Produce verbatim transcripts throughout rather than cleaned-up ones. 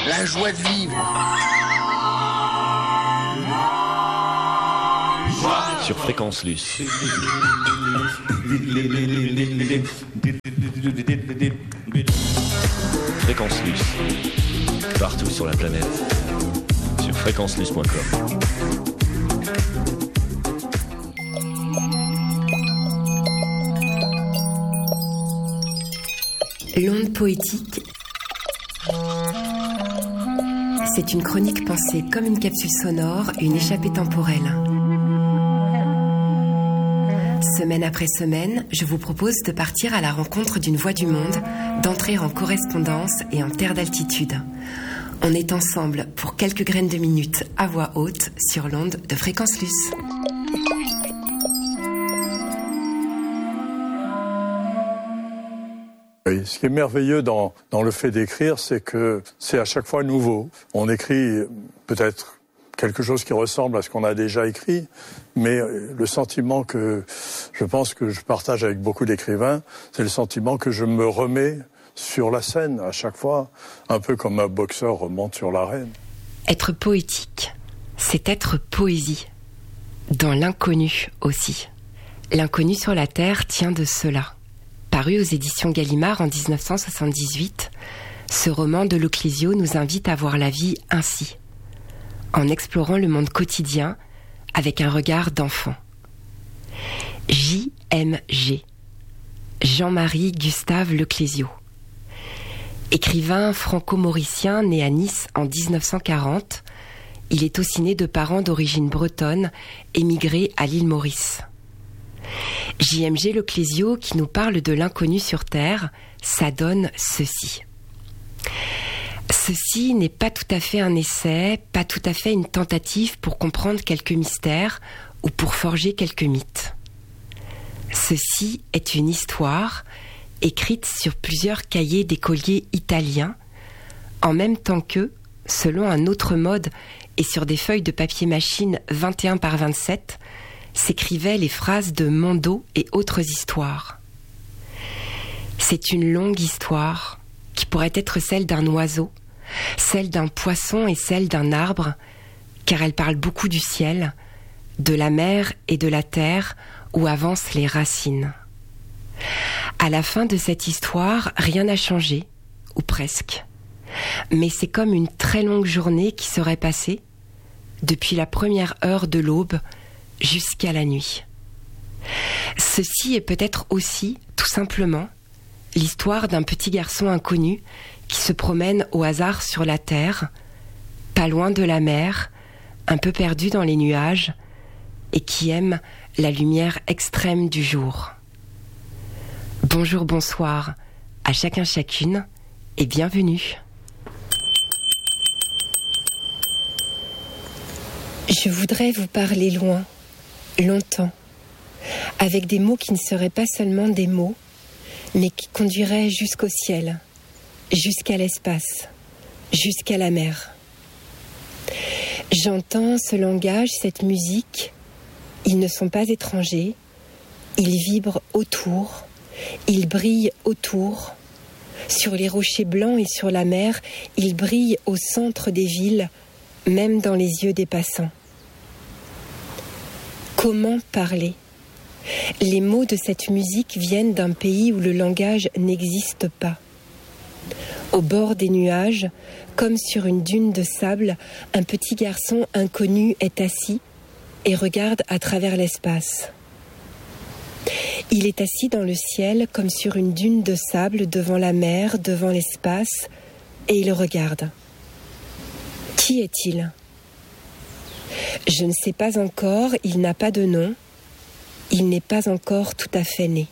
la joie de vivre. Sur Fréquence Luce. Fréquence Luce. Partout sur la planète. Sur fréquence luce point com. L'onde poétique, c'est une chronique pensée comme une capsule sonore, une échappée temporelle. Semaine après semaine, je vous propose de partir à la rencontre d'une voix du monde, d'entrer en correspondance et en terre d'altitude. On est ensemble pour quelques graines de minutes à voix haute sur l'onde de Fréquence Luce. Oui, ce qui est merveilleux dans, dans le fait d'écrire, c'est que c'est à chaque fois nouveau. On écrit peut-être quelque chose qui ressemble à ce qu'on a déjà écrit, mais le sentiment que je pense que je partage avec beaucoup d'écrivains, c'est le sentiment que je me remets sur la scène à chaque fois, un peu comme un boxeur remonte sur l'arène. Être poétique, c'est être poésie, dans l'inconnu aussi. L'inconnu sur la terre tient de cela. Paru aux éditions Gallimard en dix-neuf cent soixante-dix-huit, ce roman de Le Clésio nous invite à voir la vie ainsi, en explorant le monde quotidien avec un regard d'enfant. J M G, Jean-Marie Gustave Le Clésio. Écrivain franco-mauricien né à Nice en dix-neuf cent quarante, il est aussi né de parents d'origine bretonne émigrés à l'île Maurice. J M G Le Clésio, qui nous parle de l'inconnu sur Terre, ça donne ceci. Ceci n'est pas tout à fait un essai, pas tout à fait une tentative pour comprendre quelques mystères ou pour forger quelques mythes. Ceci est une histoire écrite sur plusieurs cahiers d'écoliers italiens, en même temps que, selon un autre mode et sur des feuilles de papier machine vingt et un par vingt-sept, s'écrivaient les phrases de Mondo et autres histoires. C'est une longue histoire qui pourrait être celle d'un oiseau, celle d'un poisson et celle d'un arbre, car elle parle beaucoup du ciel, de la mer et de la terre où avancent les racines. À la fin de cette histoire, rien n'a changé, ou presque. Mais c'est comme une très longue journée qui serait passée, depuis la première heure de l'aube jusqu'à la nuit. Ceci est peut-être aussi, tout simplement, l'histoire d'un petit garçon inconnu qui se promène au hasard sur la terre, pas loin de la mer, un peu perdu dans les nuages, et qui aime la lumière extrême du jour. Bonjour, bonsoir, à chacun chacune, et bienvenue. Je voudrais vous parler loin, longtemps, avec des mots qui ne seraient pas seulement des mots, mais qui conduiraient jusqu'au ciel, jusqu'à l'espace, jusqu'à la mer. J'entends ce langage, cette musique, ils ne sont pas étrangers, ils vibrent autour, ils brillent autour, sur les rochers blancs et sur la mer, ils brillent au centre des villes, même dans les yeux des passants. Comment parler ? Les mots de cette musique viennent d'un pays où le langage n'existe pas. Au bord des nuages, comme sur une dune de sable, un petit garçon inconnu est assis et regarde à travers l'espace. Il est assis dans le ciel comme sur une dune de sable devant la mer, devant l'espace, et il regarde. Qui est-il ? Je ne sais pas encore, il n'a pas de nom, il n'est pas encore tout à fait né.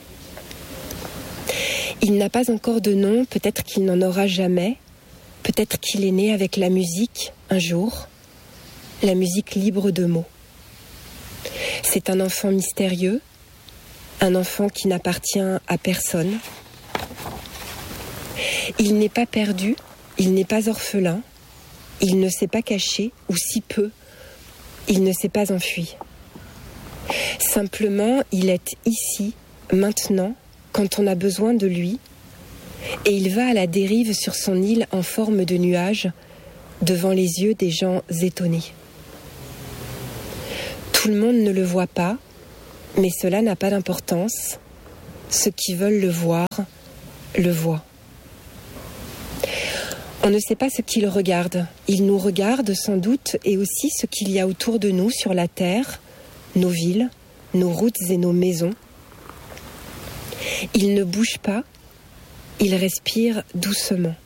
Il n'a pas encore de nom, peut-être qu'il n'en aura jamais, peut-être qu'il est né avec la musique, un jour, la musique libre de mots. C'est un enfant mystérieux, un enfant qui n'appartient à personne. Il n'est pas perdu, il n'est pas orphelin, il ne s'est pas caché, ou si peu, il ne s'est pas enfui. Simplement, il est ici, maintenant, quand on a besoin de lui, Et il va à la dérive sur son île en forme de nuage, devant les yeux des gens étonnés. Tout le monde ne le voit pas, mais cela n'a pas d'importance. Ceux qui veulent le voir, le voient. On ne sait pas ce qu'il regarde. Il nous regarde sans doute et aussi ce qu'il y a autour de nous sur la terre, nos villes, nos routes et nos maisons. Il ne bouge pas, il respire doucement.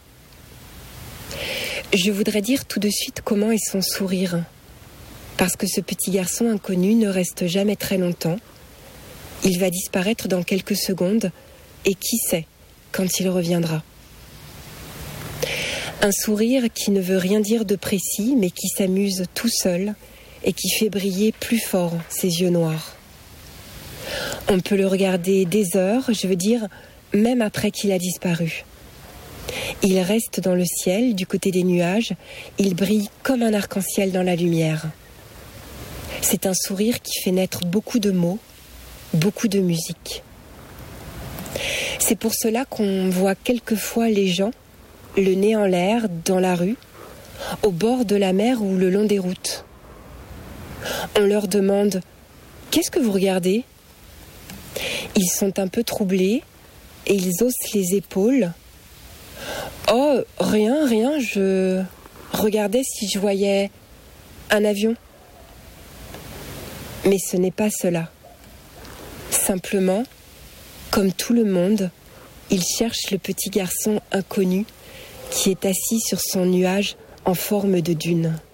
Je voudrais dire tout de suite comment est son sourire, parce que ce petit garçon inconnu ne reste jamais très longtemps. Il va disparaître dans quelques secondes, et qui sait quand il reviendra. Un sourire qui ne veut rien dire de précis, mais qui s'amuse tout seul et qui fait briller plus fort ses yeux noirs. On peut le regarder des heures, je veux dire, même après qu'il a disparu. Il reste dans le ciel, du côté des nuages, il brille comme un arc-en-ciel dans la lumière. C'est un sourire qui fait naître beaucoup de mots, beaucoup de musique. C'est pour cela qu'on voit quelquefois les gens, le nez en l'air, dans la rue, au bord de la mer ou le long des routes. On leur demande « Qu'est-ce que vous regardez ?» Ils sont un peu troublés et ils haussent les épaules. « Oh, rien, rien, je regardais si je voyais un avion. » Mais ce n'est pas cela. Simplement, comme tout le monde, ils cherchent le petit garçon inconnu qui est assis sur son nuage en forme de dune.